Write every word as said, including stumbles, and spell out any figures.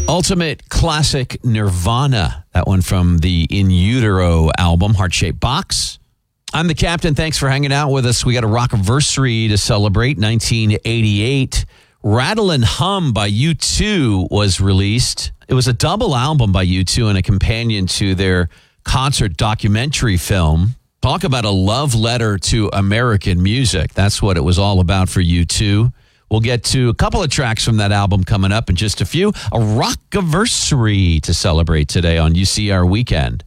Ultimate classic Nirvana. That one from the In Utero album, Heart-Shaped Box. I'm the captain. Thanks for hanging out with us. We got a rock-versary to celebrate. nineteen eighty-eight, Rattle and Hum by U two was released. It was a double album by U two and a companion to their concert documentary film. Talk about a love letter to American music. That's what it was all about for U two. We'll get to a couple of tracks from that album coming up in just a few. A rock-versary to celebrate today on U C R Weekend.